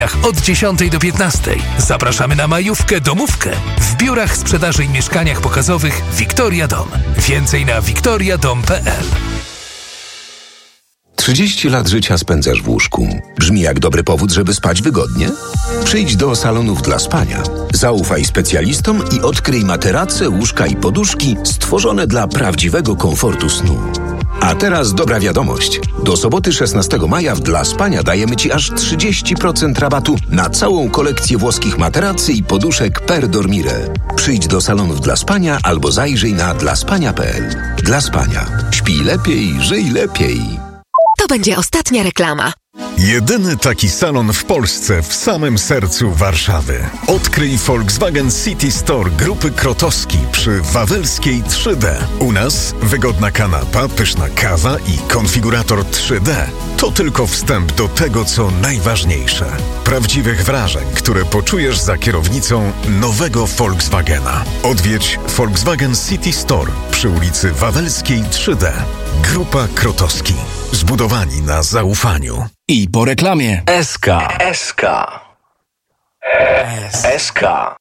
od 10 do 15. Zapraszamy na majówkę domówkę w biurach sprzedaży i mieszkaniach pokazowych Victoria Dom. Więcej na victoriadom.pl. 30 lat życia spędzasz w łóżku. Brzmi jak dobry powód, żeby spać wygodnie? Przyjdź do salonów dla spania. Zaufaj specjalistom i odkryj materace, łóżka i poduszki stworzone dla prawdziwego komfortu snu. A teraz dobra wiadomość. Do soboty 16 maja w Dla Spania dajemy Ci aż 30% rabatu na całą kolekcję włoskich materacy i poduszek Per Dormire. Przyjdź do salonów Dla Spania albo zajrzyj na dlaspania.pl. Dla Spania. Śpij lepiej, żyj lepiej. To będzie ostatnia reklama. Jedyny taki salon w Polsce w samym sercu Warszawy. Odkryj Volkswagen City Store Grupy Krotowski przy Wawelskiej 3D. U nas wygodna kanapa, pyszna kawa i konfigurator 3D. To tylko wstęp do tego, co najważniejsze. Prawdziwych wrażeń, które poczujesz za kierownicą nowego Volkswagena. Odwiedź Volkswagen City Store przy ulicy Wawelskiej 3D. Grupa Krotowski. Zbudowani na zaufaniu. I po reklamie. SK.